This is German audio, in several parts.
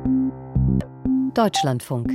Deutschlandfunk.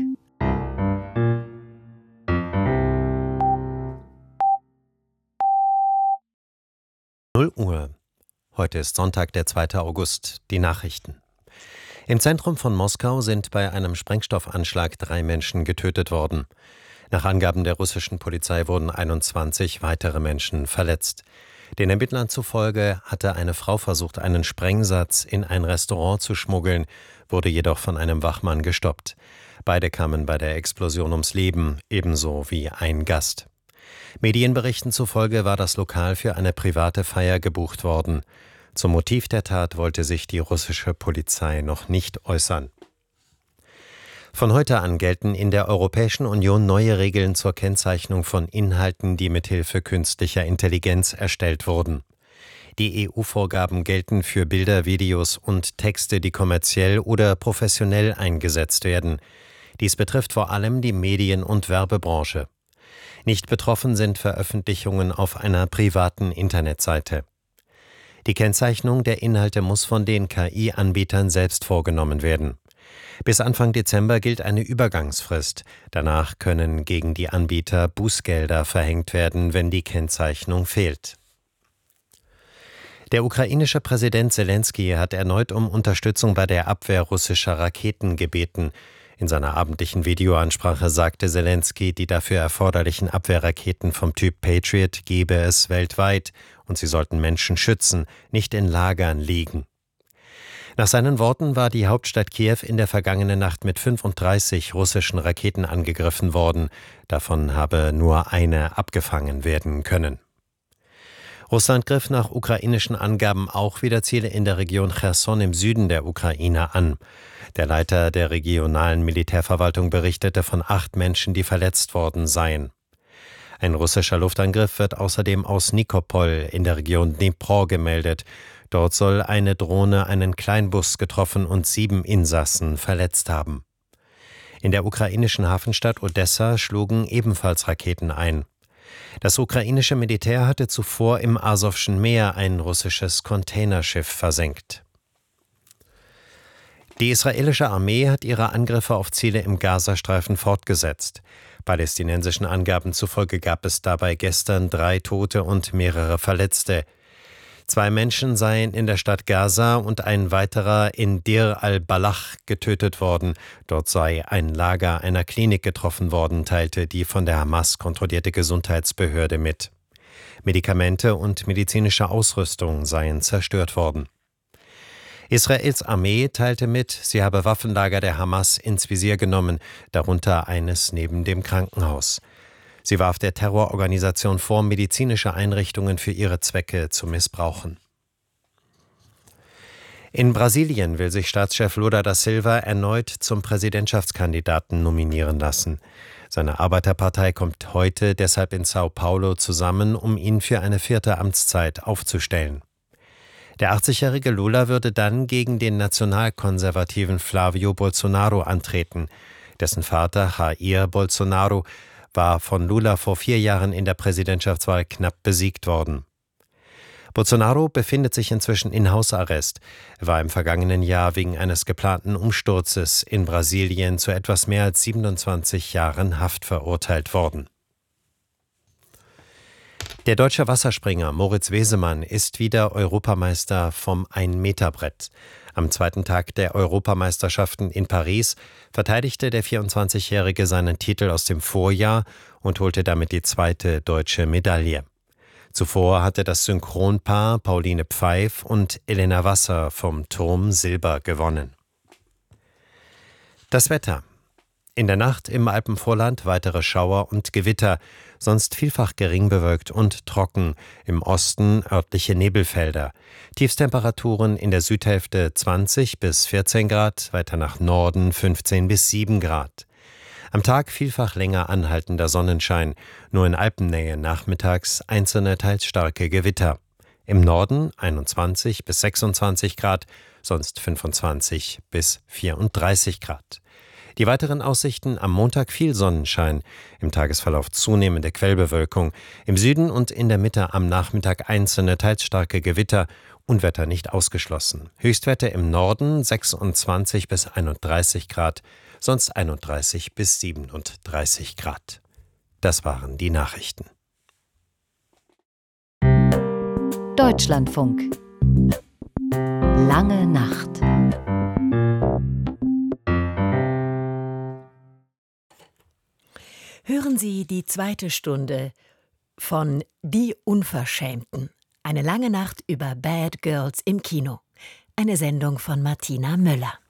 Uhr. Heute ist Sonntag, der 2. August. Die Nachrichten. Im Zentrum von Moskau sind bei einem Sprengstoffanschlag 3 Menschen getötet worden. Nach Angaben der russischen Polizei wurden 21 weitere Menschen verletzt. Den Ermittlern zufolge hatte eine Frau versucht, einen Sprengsatz in ein Restaurant zu schmuggeln, wurde jedoch von einem Wachmann gestoppt. Beide kamen bei der Explosion ums Leben, ebenso wie ein Gast. Medienberichten zufolge war das Lokal für eine private Feier gebucht worden. Zum Motiv der Tat wollte sich die russische Polizei noch nicht äußern. Von heute an gelten in der Europäischen Union neue Regeln zur Kennzeichnung von Inhalten, die mithilfe künstlicher Intelligenz erstellt wurden. Die EU-Vorgaben gelten für Bilder, Videos und Texte, die kommerziell oder professionell eingesetzt werden. Dies betrifft vor allem die Medien- und Werbebranche. Nicht betroffen sind Veröffentlichungen auf einer privaten Internetseite. Die Kennzeichnung der Inhalte muss von den KI-Anbietern selbst vorgenommen werden. Bis Anfang Dezember gilt eine Übergangsfrist. Danach können gegen die Anbieter Bußgelder verhängt werden, wenn die Kennzeichnung fehlt. Der ukrainische Präsident Selenskyj hat erneut um Unterstützung bei der Abwehr russischer Raketen gebeten. In seiner abendlichen Videoansprache sagte Selenskyj, die dafür erforderlichen Abwehrraketen vom Typ Patriot gebe es weltweit und sie sollten Menschen schützen, nicht in Lagern liegen. Nach seinen Worten war die Hauptstadt Kiew in der vergangenen Nacht mit 35 russischen Raketen angegriffen worden. Davon habe nur eine abgefangen werden können. Russland griff nach ukrainischen Angaben auch wieder Ziele in der Region Cherson im Süden der Ukraine an. Der Leiter der regionalen Militärverwaltung berichtete von 8 Menschen, die verletzt worden seien. Ein russischer Luftangriff wird außerdem aus Nikopol in der Region Dnipro gemeldet. Dort soll eine Drohne einen Kleinbus getroffen und 7 Insassen verletzt haben. In der ukrainischen Hafenstadt Odessa schlugen ebenfalls Raketen ein. Das ukrainische Militär hatte zuvor im Asowschen Meer ein russisches Containerschiff versenkt. Die israelische Armee hat ihre Angriffe auf Ziele im Gazastreifen fortgesetzt. Palästinensischen Angaben zufolge gab es dabei gestern 3 Tote und mehrere Verletzte. 2 Menschen seien in der Stadt Gaza und ein weiterer in Dir al-Balach getötet worden. Dort sei ein Lager einer Klinik getroffen worden, teilte die von der Hamas kontrollierte Gesundheitsbehörde mit. Medikamente und medizinische Ausrüstung seien zerstört worden. Israels Armee teilte mit, sie habe Waffenlager der Hamas ins Visier genommen, darunter eines neben dem Krankenhaus. Sie warf der Terrororganisation vor, medizinische Einrichtungen für ihre Zwecke zu missbrauchen. In Brasilien will sich Staatschef Lula da Silva erneut zum Präsidentschaftskandidaten nominieren lassen. Seine Arbeiterpartei kommt heute deshalb in São Paulo zusammen, um ihn für eine 4. Amtszeit aufzustellen. Der 80-jährige Lula würde dann gegen den nationalkonservativen Flávio Bolsonaro antreten. Dessen Vater Jair Bolsonaro war von Lula vor 4 Jahren in der Präsidentschaftswahl knapp besiegt worden. Bolsonaro befindet sich inzwischen in Hausarrest. Er war im vergangenen Jahr wegen eines geplanten Umsturzes in Brasilien zu etwas mehr als 27 Jahren Haft verurteilt worden. Der deutsche Wasserspringer Moritz Wesemann ist wieder Europameister vom 1-Meter-Brett. Am 2. Tag der Europameisterschaften in Paris verteidigte der 24-Jährige seinen Titel aus dem Vorjahr und holte damit die 2. deutsche Medaille. Zuvor hatte das Synchronpaar Pauline Pfeif und Elena Wasser vom Turm Silber gewonnen. Das Wetter. In der Nacht im Alpenvorland weitere Schauer und Gewitter, sonst vielfach gering bewölkt und trocken, im Osten örtliche Nebelfelder. Tiefstemperaturen in der Südhälfte 20 bis 14 Grad, weiter nach Norden 15 bis 7 Grad. Am Tag vielfach länger anhaltender Sonnenschein, nur in Alpennähe nachmittags einzelne teils starke Gewitter. Im Norden 21 bis 26 Grad, sonst 25 bis 34 Grad. Die weiteren Aussichten: am Montag viel Sonnenschein, im Tagesverlauf zunehmende Quellbewölkung, im Süden und in der Mitte am Nachmittag einzelne teils starke Gewitter Unwetter nicht ausgeschlossen. Höchstwerte im Norden 26 bis 31 Grad, sonst 31 bis 37 Grad. Das waren die Nachrichten. Deutschlandfunk. Lange Nacht. Hören Sie die zweite Stunde von Die Unverschämten. Eine lange Nacht über Bad Girls im Kino. Eine Sendung von Martina Möller.